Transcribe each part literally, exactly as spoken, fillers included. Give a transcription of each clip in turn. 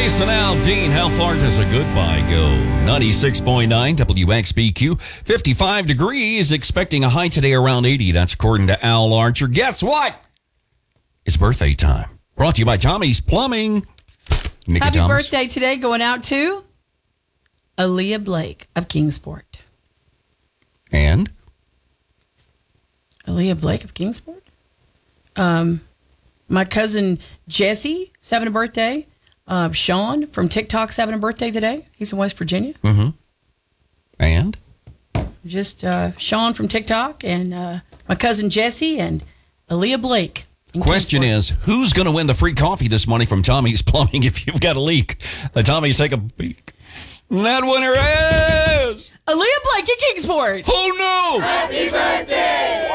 Jason Aldean, how far does a goodbye go? ninety-six point nine W X B Q. fifty-five degrees, expecting a high today around eighty. That's according to Al Archer. Guess what? It's birthday time. Brought to you by Tommy's Plumbing. Nikki Happy Thomas. birthday today going out to Aaliyah Blake of Kingsport. And? Aaliyah Blake of Kingsport? Um, my cousin Jesse is having a birthday. Uh, Sean from TikTok's having a birthday today. He's in West Virginia. Mm-hmm. And? Just uh, Sean from TikTok and uh, my cousin Jesse and Aaliyah Blake. Question Kingsport. is, who's going to win the free coffee this morning from Tommy's Plumbing if you've got a leak? Let Tommy's take a peek. And that winner is... Aaliyah Blake at Kingsport. Oh, no! Happy birthday!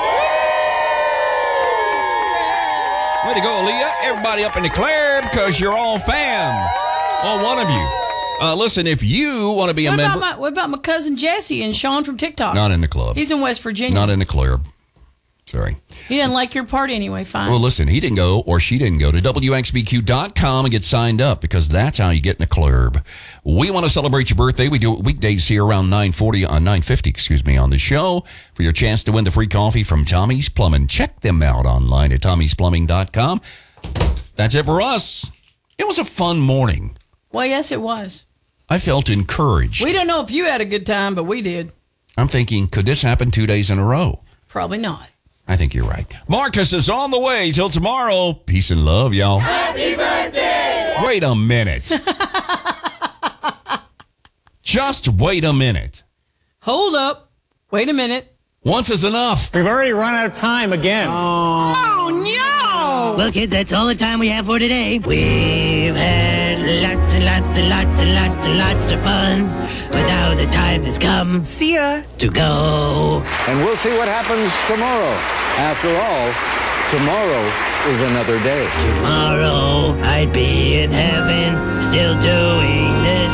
Way to go, Aaliyah. Everybody up in the club because you're all fam. All one of you. Uh, listen, if you want to be a What member... about, my, what about my cousin Jesse and Sean from TikTok? Not in the club. He's in West Virginia. Not in the club. Sorry. He didn't like your party anyway. Fine. Well, listen, he didn't go or she didn't go to W X B Q dot com and get signed up because that's how you get in the club. We want to celebrate your birthday. We do it weekdays here around nine forty, uh, nine fifty, excuse me, on the show for your chance to win the free coffee from Tommy's Plumbing. Check them out online at Tommy's Plumbing dot com. That's it for us. It was a fun morning. Well, yes, it was. I felt encouraged. We don't know if you had a good time, but we did. I'm thinking, could this happen two days in a row? Probably not. I think you're right. Marcus is on the way. Till tomorrow. Peace and love, y'all. Happy birthday! Wait a minute. Just wait a minute. Hold up. Wait a minute. Once is enough. We've already run out of time again. Oh, no! Well, kids, that's all the time we have for today. We've had lots and lots and lots and lots and lots of fun, but now the time has come. See ya. To go. And we'll see what happens tomorrow. After all, tomorrow is another day. Tomorrow I'd be in heaven, still doing this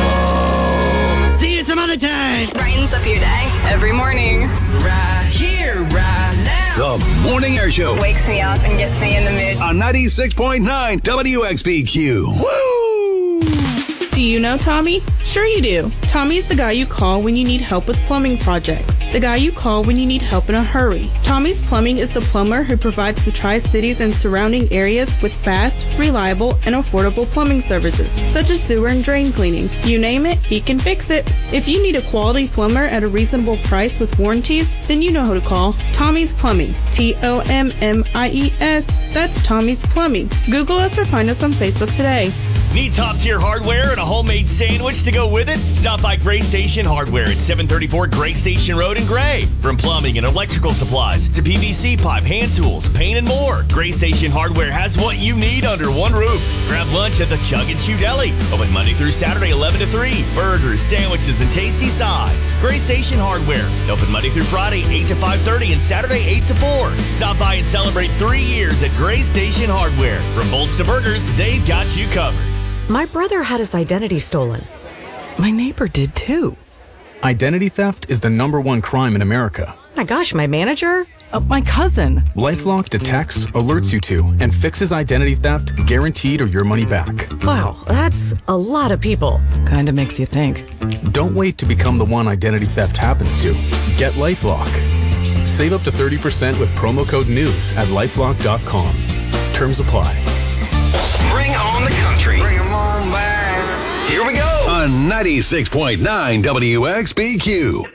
show. See you some other time. Brightens up your day every morning. Right here, right now. The Morning Air Show Wakes me up and gets me in the mood. on ninety-six point nine W X B Q. Woo! Do you know Tommy? Sure you do. Tommy's the guy you call when you need help with plumbing projects. The guy you call when you need help in a hurry. Tommy's Plumbing is the plumber who provides the Tri-Cities and surrounding areas with fast, reliable, and affordable plumbing services, such as sewer and drain cleaning. You name it, he can fix it. If you need a quality plumber at a reasonable price with warranties, then you know who to call. Tommy's Plumbing. T O M M I E S. That's Tommy's Plumbing. Google us or find us on Facebook today. Need top-tier hardware and a homemade sandwich to go with it? Stop by Gray Station Hardware at seven thirty-four Gray Station Road in Gray. From plumbing and electrical supplies to P V C pipe, hand tools, paint, and more, Gray Station Hardware has what you need under one roof. Grab lunch at the Chug and Chew Deli. Open Monday through Saturday, eleven to three. Burgers, sandwiches, and tasty sides. Gray Station Hardware. Open Monday through Friday, eight to five thirty, and Saturday, eight to four. Stop by and celebrate three years at Gray Station Hardware. From bolts to burgers, they've got you covered. My brother had his identity stolen. My neighbor did too. Identity theft is the number one crime in America. My gosh, my manager? Uh, my cousin. LifeLock detects, alerts you to, and fixes identity theft, guaranteed or your money back. Wow, that's a lot of people. Kinda makes you think. Don't wait to become the one identity theft happens to. Get LifeLock. Save up to thirty percent with promo code NEWS at lifelock dot com. Terms apply. Bring on the country. Bring 'em on back. Here we go on ninety-six point nine W X B Q.